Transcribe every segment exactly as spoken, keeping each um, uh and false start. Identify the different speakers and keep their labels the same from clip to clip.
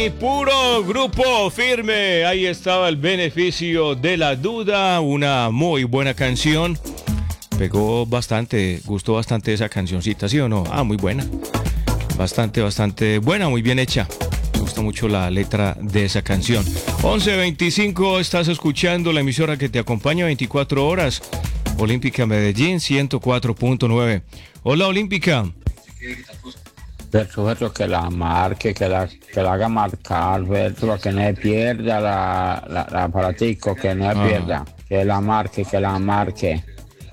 Speaker 1: y puro grupo firme. Ahí estaba El Beneficio de la Duda, una muy buena canción. Pegó bastante, gustó bastante esa cancioncita, ¿sí o no? Ah, muy buena. Bastante, bastante buena, muy bien hecha. Me gusta mucho la letra de esa canción. once veinticinco, estás escuchando la emisora que te acompaña veinticuatro horas. Olímpica Medellín, ciento cuatro punto nueve. Hola, Olímpica.
Speaker 2: Verso, verso, que la marque, que la, que la haga marcar, verso, que no se pierda la, la, la aparatico, que no se
Speaker 1: Ah.
Speaker 2: pierda, que la marque, que la marque.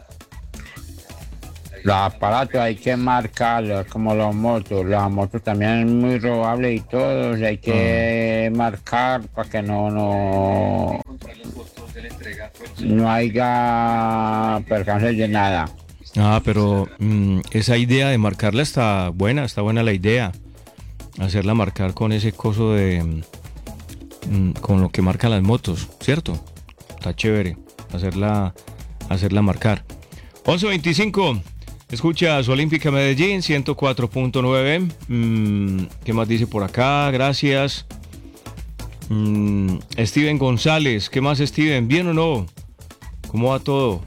Speaker 2: Los aparatos hay que marcarlos, como los motos, las motos también es muy robable y todo, hay que marcar para que no, no, no haya percances de nada.
Speaker 1: Ah, pero mm, esa idea de marcarla está buena, está buena la idea. Hacerla marcar con ese coso de... mm, con lo que marcan las motos, ¿cierto? Está chévere hacerla, hacerla marcar. once veinticinco, escuchas Olímpica Medellín, ciento cuatro punto nueve. Mm, ¿qué más dice por acá? Gracias. Mm, Steven González, ¿qué más, Steven? ¿Bien o no? ¿Cómo va todo?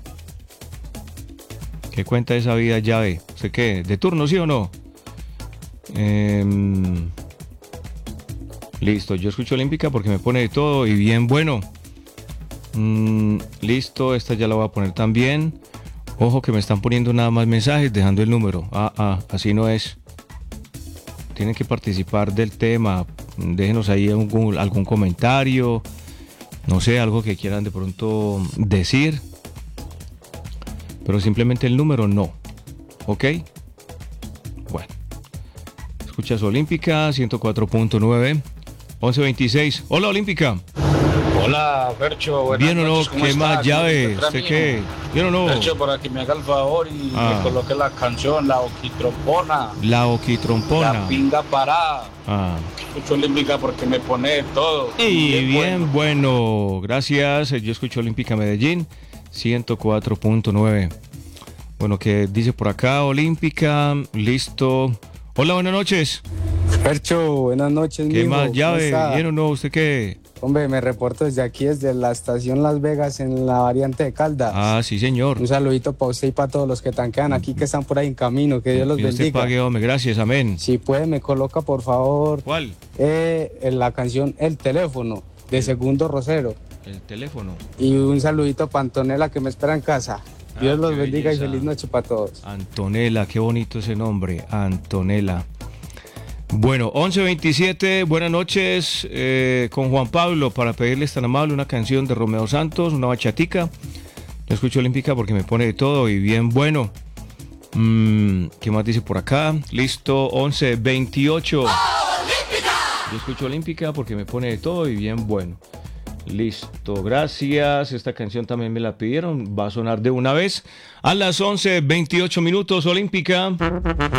Speaker 1: ¿Qué cuenta esa vida llave? ¿Usted qué? ¿De turno, sí o no? Eh, listo, yo escucho Olímpica porque me pone de todo y bien bueno. Mm, listo, esta ya la voy a poner también. Ojo que me están poniendo nada más mensajes dejando el número. Ah, ah, así no es. Tienen que participar del tema. Déjenos ahí algún, algún comentario. No sé, algo que quieran de pronto decir. Pero simplemente el número no. ¿Ok? Bueno. Escuchas Olímpica, ciento cuatro punto nueve. once veintiséis. Hola, Olímpica.
Speaker 3: Hola, Fercho. Buenas
Speaker 1: ¿Bien o no?
Speaker 3: noches, ¿cómo
Speaker 1: ¿Qué
Speaker 3: estás?
Speaker 1: más
Speaker 3: ¿Cómo
Speaker 1: llave?
Speaker 3: te encuentras,
Speaker 1: ¿Usted
Speaker 3: mijo?
Speaker 1: qué? ¿Bien o no?
Speaker 3: Fercho, para que me haga el favor y
Speaker 1: Ah.
Speaker 3: me coloque la canción, la oquitrompona,
Speaker 1: La oquitrompona.
Speaker 3: la pinga parada.
Speaker 1: Ah.
Speaker 3: Escucho Olímpica porque me pone de todo.
Speaker 1: Y bien,
Speaker 3: bueno.
Speaker 1: bueno. Gracias. Yo escucho Olímpica Medellín, ciento cuatro punto nueve. Bueno, ¿qué dice por acá? Olímpica, listo. Hola, buenas noches.
Speaker 4: Fercho, buenas noches,
Speaker 1: ¿Qué
Speaker 4: mijo.
Speaker 1: más
Speaker 4: ¿Cómo
Speaker 1: llave?
Speaker 4: está?
Speaker 1: ¿Bien o no? ¿Usted qué?
Speaker 4: Hombre, me reporto desde aquí, desde la estación Las Vegas, en la variante de Caldas.
Speaker 1: Ah, sí, señor.
Speaker 4: Un saludito para usted y para todos los que tanquean aquí, que están por ahí en camino. Que Dios los
Speaker 1: Dios te
Speaker 4: bendiga.
Speaker 1: pague, hombre. Gracias, amén.
Speaker 4: Si puede, me coloca, por favor,
Speaker 1: ¿Cuál?
Speaker 4: eh, en la canción El Teléfono, de Segundo Rosero.
Speaker 1: El teléfono.
Speaker 4: Y un saludito para Antonella, que me espera en casa. Dios
Speaker 1: Ah,
Speaker 4: los
Speaker 1: qué
Speaker 4: bendiga
Speaker 1: belleza.
Speaker 4: y feliz noche para todos.
Speaker 1: Antonella, qué bonito ese nombre. Antonella. Bueno, once veintisiete, buenas noches, eh, con Juan Pablo, para pedirles tan amable una canción de Romeo Santos, una bachatica. Yo escucho Olímpica porque me pone de todo y bien bueno. Mm, ¿Qué más dice por acá? Listo, once veintiocho. Yo escucho Olímpica porque me pone de todo y bien bueno. Listo, gracias. Esta canción también me la pidieron. Va a sonar de una vez. A las once veintiocho minutos, Olímpica.